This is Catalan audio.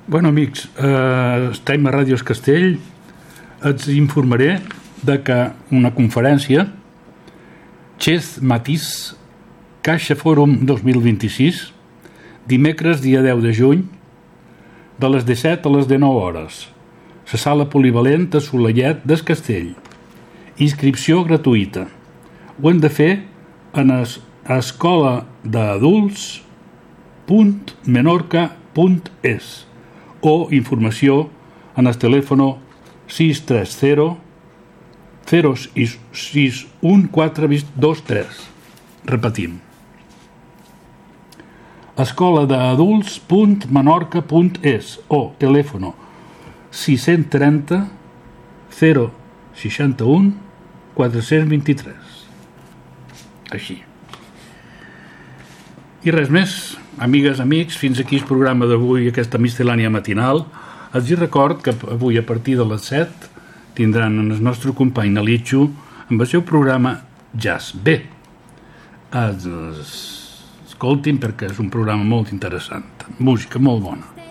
Bueno, amics, estem a Ràdio Castell. Els informaré de que una conferència Chess Matís Caixa Fòrum 2026 dimecres dia 10 de juny de les 17 a les 19 hores la sala polivalent de Solallet del Castell. Inscripció gratuïta. Ho hem de fer a escoladeadults.menorca.es o informació en el telèfon 630 061 repetim, escoladeadults.menorca.es o telèfon 630 061 423. Així. I res més, amigues, amics, fins aquí el programa d'avui, aquesta miscel·lània matinal. Els record que avui a partir de les 7 tindran el nostre company Nalitxo amb el seu programa Jazz B. Escoltin perquè és un programa molt interessant, música molt bona.